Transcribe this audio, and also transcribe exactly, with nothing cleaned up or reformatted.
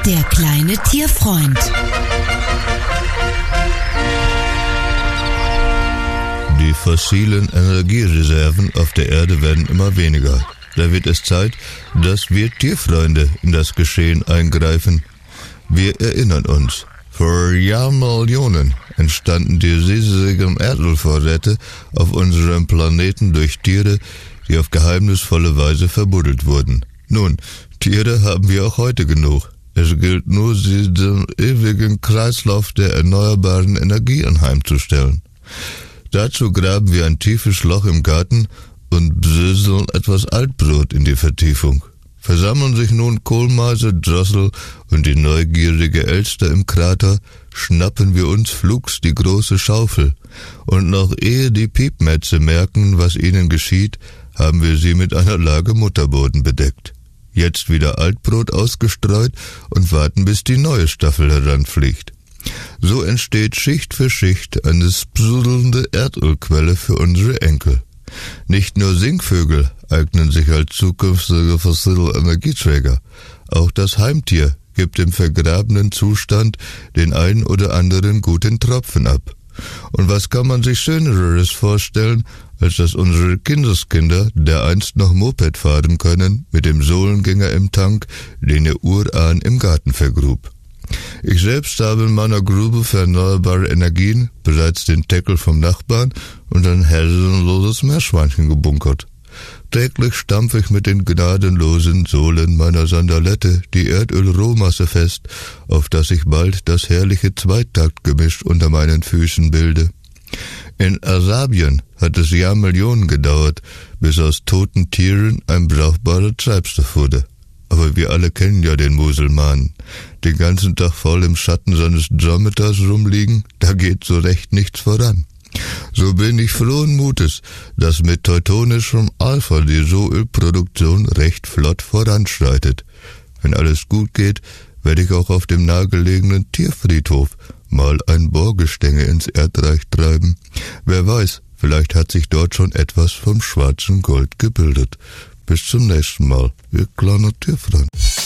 Der kleine Tierfreund. Die fossilen Energiereserven auf der Erde werden immer weniger. Da wird es Zeit, dass wir Tierfreunde in das Geschehen eingreifen. Wir erinnern uns, vor Jahrmillionen entstanden die riesigen Erdölvorräte auf unserem Planeten durch Tiere, die auf geheimnisvolle Weise verbuddelt wurden. Nun, Tiere haben wir auch heute genug. Es gilt nur, sie dem ewigen Kreislauf der erneuerbaren Energie anheimzustellen. Dazu graben wir ein tiefes Loch im Garten und bröseln etwas Altbrot in die Vertiefung. Versammeln sich nun Kohlmeise, Drossel und die neugierige Elster im Krater, schnappen wir uns flugs die große Schaufel. Und noch ehe die Piepmätze merken, was ihnen geschieht, haben wir sie mit einer Lage Mutterboden bedeckt. Jetzt wieder Altbrot ausgestreut und warten, bis die neue Staffel heranfliegt. So entsteht Schicht für Schicht eine sprudelnde Erdölquelle für unsere Enkel. Nicht nur Singvögel eignen sich als zukünftige fossile Energieträger. Auch das Heimtier gibt im vergrabenen Zustand den einen oder anderen guten Tropfen ab. Und was kann man sich Schöneres vorstellen, als dass unsere Kindeskinder dereinst noch Moped fahren können mit dem Sohlengänger im Tank, den ihr Urahn im Garten vergrub. Ich selbst habe in meiner Grube für erneuerbare Energien bereits den Deckel vom Nachbarn und ein herrenloses Meerschweinchen gebunkert. Täglich stampfe ich mit den gnadenlosen Sohlen meiner Sandalette die Erdölrohmasse fest, auf das ich bald das herrliche Zweitaktgemisch unter meinen Füßen bilde. In Arabien hat es Jahrmillionen gedauert, bis aus toten Tieren ein brauchbarer Treibstoff wurde. Aber wir alle kennen ja den Muselmanen. Den ganzen Tag voll im Schatten seines Dromedars rumliegen, da geht so recht nichts voran. So bin ich frohen Mutes, dass mit teutonischem Alpha die Rohölproduktion recht flott voranschreitet. Wenn alles gut geht, werde ich auch auf dem nahegelegenen Tierfriedhof mal ein Bohrgestänge ins Erdreich treiben. Wer weiß, vielleicht hat sich dort schon etwas vom schwarzen Gold gebildet. Bis zum nächsten Mal, ihr kleiner Tierfreund.